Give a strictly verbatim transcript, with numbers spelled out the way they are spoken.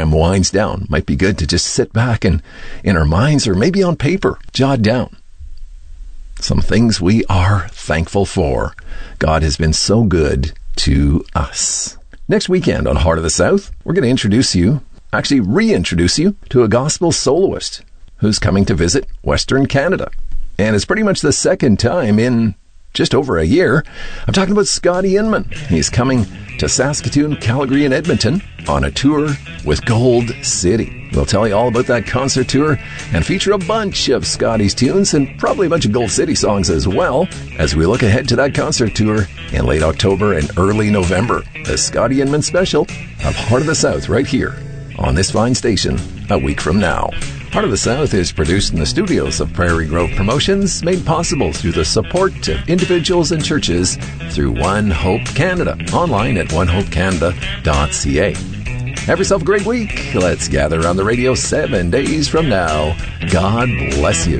program winds down, might be good to just sit back and in our minds or maybe on paper, jot down some things we are thankful for. God has been so good to us. Next weekend on Heart of the South, we're going to introduce you, actually reintroduce you to a gospel soloist who's coming to visit Western Canada. And it's pretty much the second time in just over a year. I'm talking about Scotty Inman. He's coming to Saskatoon, Calgary, and Edmonton on a tour with Gold City. We'll tell you all about that concert tour and feature a bunch of Scotty's tunes and probably a bunch of Gold City songs as well as we look ahead to that concert tour in late October and early November. The Scotty Inman special of Heart of the South right here on this fine station a week from now. Heart of the South is produced in the studios of Prairie Grove Promotions, made possible through the support of individuals and churches through One Hope Canada, online at one hope canada dot c a. Have yourself a great week. Let's gather on the radio seven days from now. God bless you.